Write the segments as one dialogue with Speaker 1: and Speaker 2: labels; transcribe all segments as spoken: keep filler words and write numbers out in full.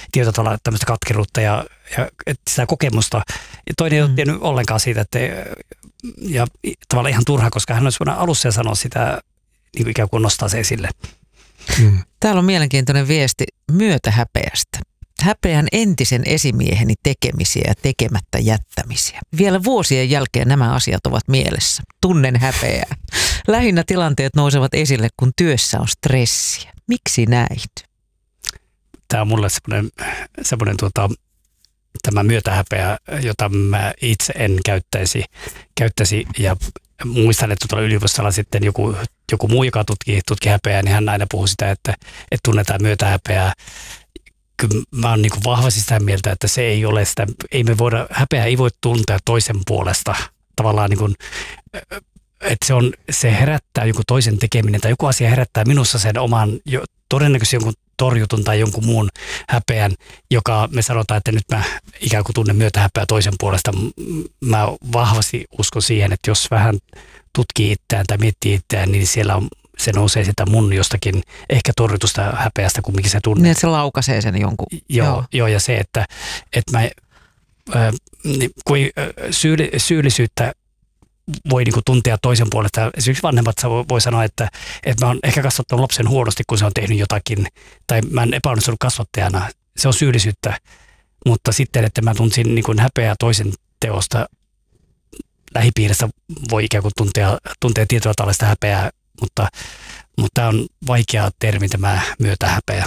Speaker 1: tietyllä tavalla tämmöistä katkeruutta ja, ja sitä kokemusta. Ja toinen ei ole tiennyt ollenkaan siitä, että ja tavallaan ihan turha, koska hän olisi voinut alussa ja sanoa sitä, niin kuin ikään kuin nostaa se esille.
Speaker 2: Mm. Täällä on mielenkiintoinen viesti myötähäpeästä. Häpeän entisen esimieheni tekemisiä ja tekemättä jättämisiä. Vielä vuosien jälkeen nämä asiat ovat mielessä. Tunnen häpeää. Lähinnä tilanteet nousevat esille, kun työssä on stressiä. Miksi näin?
Speaker 1: Tämä on mulle semmoinen, semmoinen tuota, tämä myötähäpeä, jota mä itse en käyttäisi, käyttäisi ja muistan, että tuolla yliopistolla sitten joku, joku muu, joka tutki, tutki häpeää, niin hän aina puhuu sitä, että, että tunnetaan myötähäpeää. Kyllä mä oon niin kuin vahvasti sitä mieltä, että se ei ole sitä, ei me voida, häpeää ei voi tuntea toisen puolesta. Tavallaan niin kuin, että se, on, se herättää joku toisen tekeminen tai joku asia herättää minussa sen oman, jo, todennäköisesti jonkun torjutun tai jonkun muun häpeän, joka me sanotaan, että nyt mä ikään kuin tunnen myötähäpeää toisen puolesta. Mä vahvasti uskon siihen, että jos vähän tutkii itseään tai miettii itseään, niin siellä on, se nousee sitä mun jostakin ehkä torjutusta häpeästä, kumminkin se tunne.
Speaker 2: Niin, että se laukaisee sen jonkun.
Speaker 1: Joo, joo. joo ja se, että, että mä, äh, kun syyli, syyllisyyttä voi niin kuin tuntea toisen puolesta. Esimerkiksi vanhemmat voi sanoa, että, että mä oon ehkä kasvattanut lapsen huonosti, kun se on tehnyt jotakin, tai mä en epäonnistunut kasvattajana. Se on syyllisyyttä, mutta sitten, että mä tunsin niin kuin häpeää toisen teosta lähipiirissä, voi ikään kuin tuntea, tuntea tietyllä tavalla sitä häpeää, mutta, mutta tämä on vaikea termi, tämä myötähäpeä.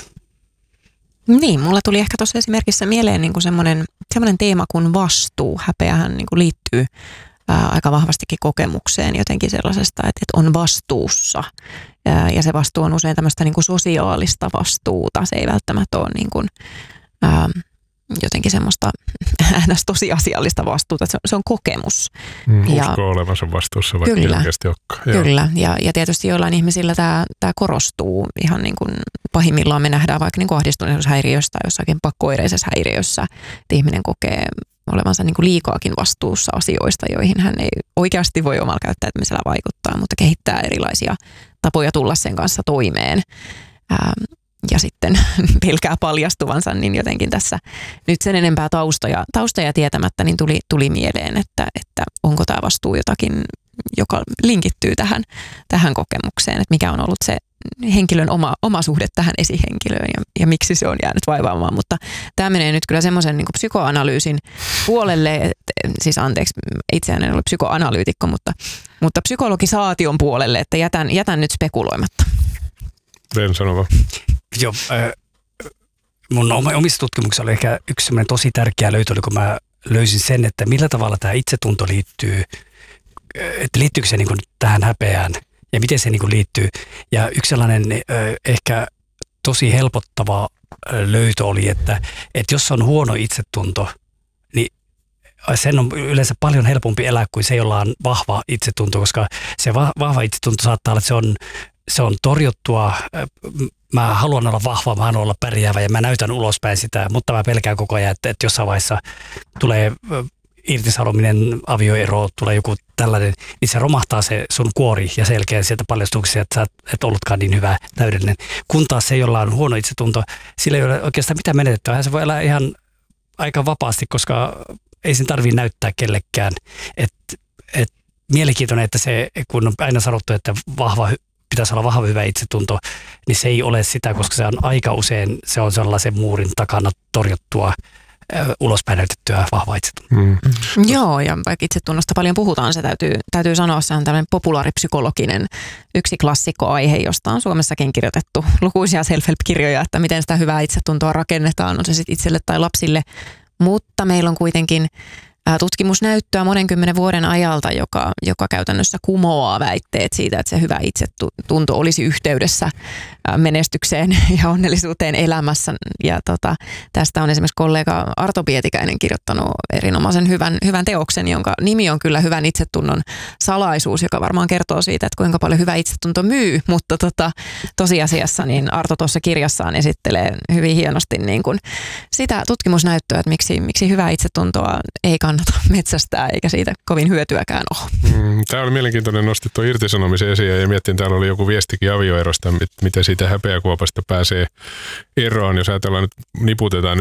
Speaker 3: Niin, mulla tuli ehkä tuossa esimerkissä mieleen niin kuin semmoinen, semmoinen teema kuin vastuu. Häpeähän niin kuin liittyy ää, aika vahvastikin kokemukseen jotenkin sellaisesta, että, että on vastuussa. Ää, ja se vastuu on usein tämmöistä niin kuin sosiaalista vastuuta. Se ei välttämättä ole niin kuin, ää, jotenkin semmoista äänestä tosiasiallista vastuuta. Se on, se on kokemus.
Speaker 4: Mm,
Speaker 3: ja,
Speaker 4: usko olevansa vastuussa, vaikka
Speaker 3: kyllä,
Speaker 4: oikeasti olekaan.
Speaker 3: Kyllä, ja, ja tietysti joillain ihmisillä tämä, tämä korostuu ihan niin kuin pahimmillaan me nähdään vaikka niin kuin ahdistuneisuus häiriössä tai jossakin pakko-oireisessa häiriössä, että ihminen kokee olevansa niin kuin liikaakin vastuussa asioista, joihin hän ei oikeasti voi omalla käyttäytymisellä vaikuttaa, mutta kehittää erilaisia tapoja tulla sen kanssa toimeen. Ähm, ja sitten pelkää paljastuvansa, niin jotenkin tässä nyt sen enempää taustoja, taustoja tietämättä niin tuli, tuli mieleen, että, että onko tämä vastuu jotakin, joka linkittyy tähän, tähän kokemukseen, että mikä on ollut se henkilön oma, oma suhde tähän esihenkilöön ja, ja miksi se on jäänyt vaivaamaan. Mutta tämä menee nyt kyllä semmoisen niin kuin psykoanalyysin puolelle, että, siis anteeksi, itseään en ole psykoanalyytikko, mutta, mutta psykologisaation puolelle, että jätän, jätän nyt spekuloimatta.
Speaker 4: Ben sanova.
Speaker 1: Joo, äh, mun omissa tutkimuksissa oli ehkä yksi semmoinen tosi tärkeä löytö, kun mä löysin sen, että millä tavalla tämä itsetunto liittyy, että liittyykö se niin kuin tähän häpeään ja miten se niin kuin liittyy. Ja yksi sellainen äh, ehkä tosi helpottava löytö oli, että, että jos on huono itsetunto, niin sen on yleensä paljon helpompi elää kuin se, jolla on vahva itsetunto, koska se va- vahva itsetunto saattaa olla, että se on, se on torjuttua. Mä haluan olla vahva, mä haluan olla pärjäävä ja mä näytän ulospäin sitä, mutta mä pelkään koko ajan, että, että jossain vaiheessa tulee irtisanominen, avioero, tulee joku tällainen, niin se romahtaa se sun kuori ja selkeä sieltä paljastuksia, että sä et ollutkaan niin hyvä, täydellinen. Kun taas se, jolla on huono itsetunto, sillä ei ole oikeastaan mitään menetettyä. Se voi elää ihan aika vapaasti, koska ei sen tarvitse näyttää kellekään. Et, et, mielenkiintoinen, että se, kun on aina sanottu, että vahva pitäisi olla vahva hyvä itsetunto, niin se ei ole sitä, koska se on aika usein, se on sellaisen muurin takana torjuttua, ulospäin näytettyä vahvaa itsetuntoa. Mm.
Speaker 3: Mm. Joo, ja vaikka itsetunnosta paljon puhutaan, se täytyy, täytyy sanoa, se on tämmöinen populaaripsykologinen yksi klassikkoaihe, josta on Suomessakin kirjoitettu lukuisia self-help-kirjoja, että miten sitä hyvää itsetuntoa rakennetaan, on se sitten itselle tai lapsille, mutta meillä on kuitenkin tutkimusnäyttöä monenkymmenen vuoden ajalta, joka, joka käytännössä kumoaa väitteet siitä, että se hyvä itsetunto olisi yhteydessä menestykseen ja onnellisuuteen elämässä. Ja tota, tästä on esimerkiksi kollega Arto Pietikäinen kirjoittanut erinomaisen hyvän, hyvän teoksen, jonka nimi on kyllä Hyvän itsetunnon salaisuus, joka varmaan kertoo siitä, että kuinka paljon hyvä itsetunto myy, mutta tota, tosiasiassa niin Arto tuossa kirjassaan esittelee hyvin hienosti niin kuin sitä tutkimusnäyttöä, että miksi, miksi hyvää itsetuntoa ei kannata metsästää, eikä siitä kovin hyötyäkään ole.
Speaker 4: Mm, tämä oli mielenkiintoinen, nostit tuon irtisanomisen esiin ja miettin, täällä oli joku viestikin avioerosta, miten siitä häpeäkuopasta pääsee eroon. Jos ajatellaan nyt, niputetaan nyt